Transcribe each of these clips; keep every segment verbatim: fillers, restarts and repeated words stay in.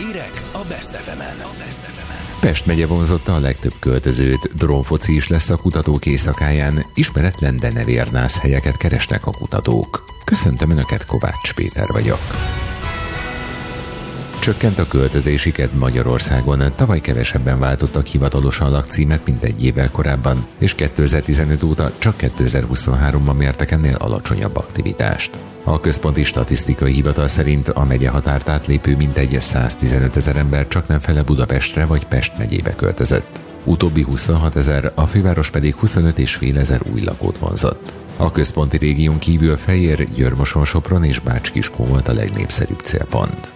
Hírek a Best ef emen. Pest megye vonzotta a legtöbb költözőt, drónfoci is lesz a kutatók éjszakáján, ismeretlen denevérnászhelyeket keresnek a kutatók. Köszöntöm Önöket, Kovács Péter vagyok. Csökkent a költözési kedv Magyarországon, tavaly kevesebben váltottak hivatalosan lakcímet, mint egy évvel korábban, és kétezer-tizenöt óta csak kétezer-huszonháromban mértek ennél alacsonyabb aktivitást. A Központi Statisztikai Hivatal szerint a megye határt átlépő mintegy száztizenöt ezer ember csaknem fele Budapestre vagy Pest megyébe költözött. Utóbbi huszonhat ezer, a főváros pedig huszonöt és fél ezer új lakót vonzott. A központi régión kívül Fejér, Győr-Moson-Sopron és Bács-Kiskun volt a legnépszerűbb célpont.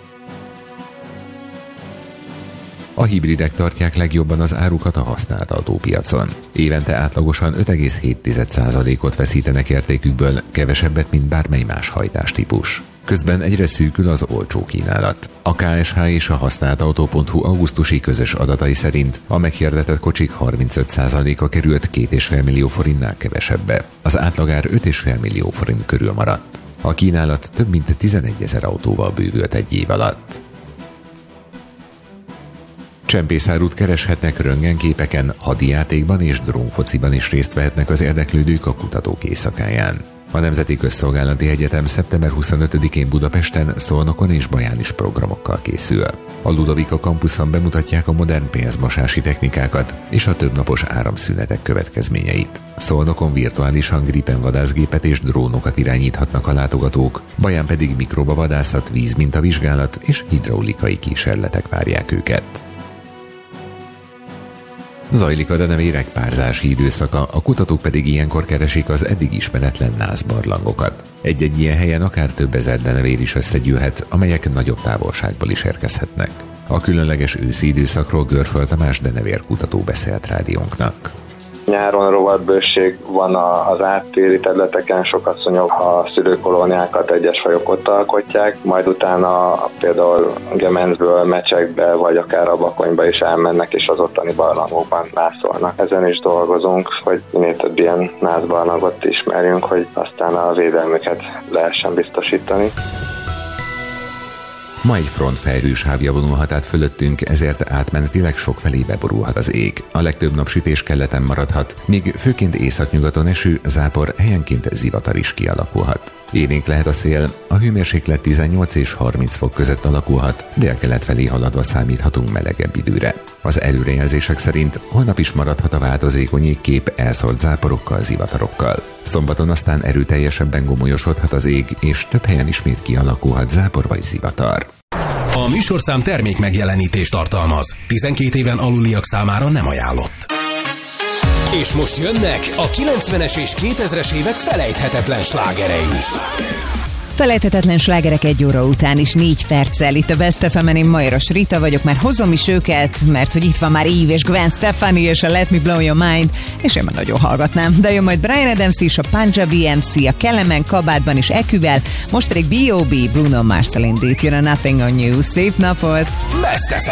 A hibridek tartják legjobban az árukat a használt autópiacon. Évente átlagosan öt egész hét százalékot veszítenek értékükből, kevesebbet, mint bármely más hajtástípus. Közben egyre szűkül az olcsó kínálat. A ká es há és a használtautó pont hu augusztusi közös adatai szerint a meghirdetett kocsik harmincöt százaléka került két egész öt millió forintnál kevesebbe. Az átlagár öt egész öt millió forint körül maradt. A kínálat több mint tizenegyezer autóval bővült egy év alatt. Csempészárút kereshetnek röntgenképeken, hadijátékban és drónfociban is részt vehetnek az érdeklődők a kutatók éjszakáján. A Nemzeti Közszolgálati Egyetem szeptember huszonötödikén Budapesten, Szolnokon és Baján is programokkal készül. A Ludovika kampuszon bemutatják a modern pénzmosási technikákat és a többnapos áramszünetek következményeit. Szolnokon virtuálisan Gripen vadászgépet és drónokat irányíthatnak a látogatók, Baján pedig mikrobavadászat, vízmintavizsgálat és hidraulikai kísérletek várják őket. Zajlik a denevérek párzási időszaka, a kutatók pedig ilyenkor keresik az eddig ismeretlen nászbarlangokat. Egy-egy ilyen helyen akár több ezer denevér is összegyűlhet, amelyek nagyobb távolságból is érkezhetnek. A különleges őszi időszakról Görföld Tamás denevérkutató beszélt rádiónknak. Nyáron rovatbőség van az áttéri területeken, sok asszonyok a szülőkolóniákat egyes fajok ott alkotják, majd utána például Gemencből, Mecsekbe vagy akár a Bakonyba is elmennek, és az ottani barlangokban nászolnak. Ezen is dolgozunk, hogy minél több ilyen nászbarlangot ismerjünk, hogy aztán a védelmüket lehessen biztosítani. Ma egy frontfelhős hávja vonulhat át fölöttünk, ezért átmenetileg sokfelé beborulhat az ég. A legtöbb napsütés keleten maradhat, míg főként északnyugaton eső, zápor, helyenként zivatar is kialakulhat. Élénk lehet a szél, a hőmérséklet tizennyolc és harminc fok között alakulhat, délkelet felé haladva számíthatunk melegebb időre. Az előrejelzések szerint holnap is maradhat a változékony égkép elszórt záporokkal, zivatarokkal. Szombaton aztán erőteljesebben gomolyosodhat az ég, és több helyen ismét kialakulhat zápor vagy zivatar. A műsorszám termék megjelenítést tartalmaz. tizenkét éven aluliak számára nem ajánlott. És most jönnek a kilencvenes és kétezres évek felejthetetlen slágerei. Felejthetetlen slágerek egy óra után is négy perccel. Itt a Best ef emen, én Majoros Rita vagyok, már hozom is őket, mert hogy itt van már Eve és Gwen Stefani és a Let Me Blow Your Mind, és én már nagyon hallgatnám. De jön majd Bryan Adams is, a Punjabi em cé, a Kelemen kabátban is Eküvel, most pedig bé o bé, Bruno Mars indít, jön a Nothing on You. Szép napot! Best ef em.